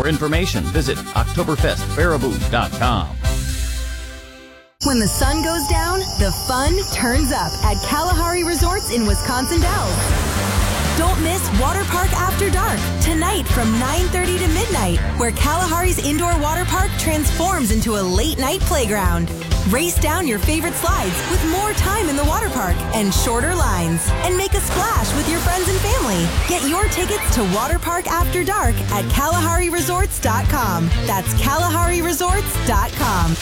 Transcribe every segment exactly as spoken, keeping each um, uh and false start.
more information, visit Oktoberfest Baraboo dot com. When the sun goes down, the fun turns up at Kalahari Resorts in Wisconsin Dells. Don't miss Water Park After Dark, tonight from nine thirty to midnight, where Kalahari's indoor water park transforms into a late-night playground. Race down your favorite slides with more time in the water park and shorter lines. And make a splash with your friends and family. Get your tickets to Water Park After Dark at Kalahari Resorts dot com. That's Kalahari Resorts dot com.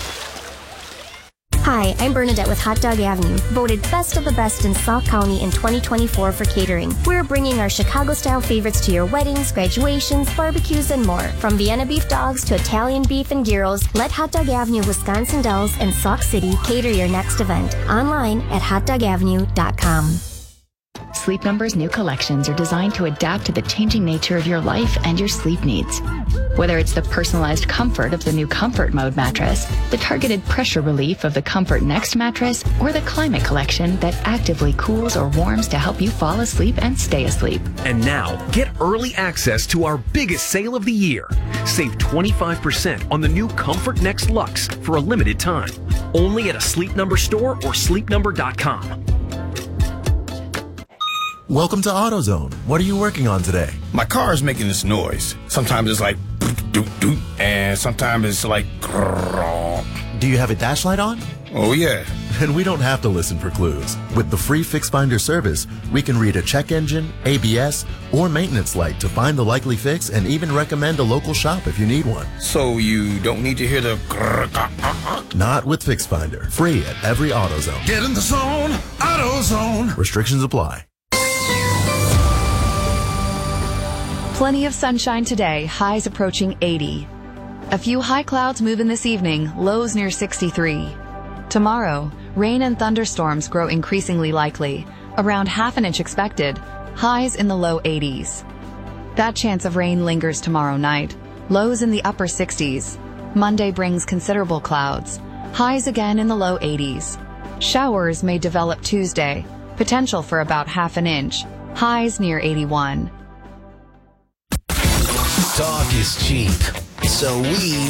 Hi, I'm Bernadette with Hot Dog Avenue, voted Best of the Best in Sauk County in twenty twenty-four for catering. We're bringing our Chicago-style favorites to your weddings, graduations, barbecues, and more. From Vienna beef dogs to Italian beef and gyros, let Hot Dog Avenue Wisconsin Dells and Sauk City cater your next event. Online at hot dog avenue dot com. Sleep Number's new collections are designed to adapt to the changing nature of your life and your sleep needs. Whether it's the personalized comfort of the new Comfort Mode mattress, the targeted pressure relief of the Comfort Next mattress, or the Climate Collection that actively cools or warms to help you fall asleep and stay asleep. And now, get early access to our biggest sale of the year. Save twenty-five percent on the new Comfort Next Luxe for a limited time. Only at a Sleep Number store or sleep number dot com. Welcome to AutoZone. What are you working on today? My car is making this noise. Sometimes it's like doot doot, and sometimes it's like grrrr. Do you have a dash light on? Oh yeah. And we don't have to listen for clues. With the free Fix Finder service, we can read a check engine, A B S, or maintenance light to find the likely fix and even recommend a local shop if you need one. So you don't need to hear the grrrr. Not with Fix Finder. Free at every AutoZone. Get in the zone, AutoZone. Restrictions apply. Plenty of sunshine today, highs approaching eighty. A few high clouds move in this evening, lows near sixty-three. Tomorrow, rain and thunderstorms grow increasingly likely, around half an inch expected, highs in the low eighties. That chance of rain lingers tomorrow night, lows in the upper sixties. Monday brings considerable clouds, highs again in the low eighties. Showers may develop Tuesday, potential for about half an inch, highs near eighty-one. Talk is cheap, so we